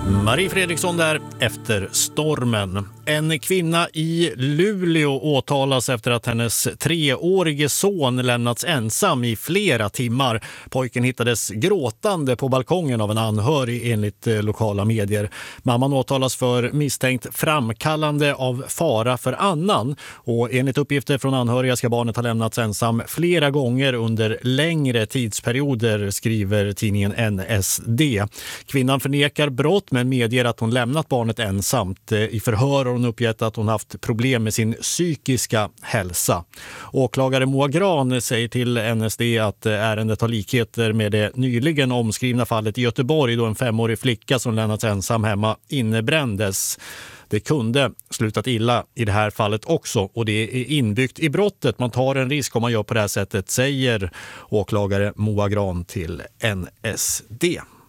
Marie Fredriksson där efter stormen. En kvinna i Luleå åtalas efter att hennes 3-årige son lämnats ensam i flera timmar. Pojken hittades gråtande på balkongen av en anhörig enligt lokala medier. Mamman åtalas för misstänkt framkallande av fara för annan. Och enligt uppgifter från anhöriga ska barnet ha lämnats ensam flera gånger under längre tidsperioder, skriver tidningen NSD. Kvinnan förnekar brott men medger att hon lämnat barnet ensamt. I förhör har hon uppgett att hon haft problem med sin psykiska hälsa. Åklagare Moa Gran säger till NSD att ärendet har likheter med det nyligen omskrivna fallet i Göteborg då en 5-årig flicka som lämnats ensam hemma innebrändes. Det kunde slutat illa i det här fallet också och det är inbyggt i brottet. Man tar en risk om man gör på det här sättet, säger åklagare Moa Gran till NSD.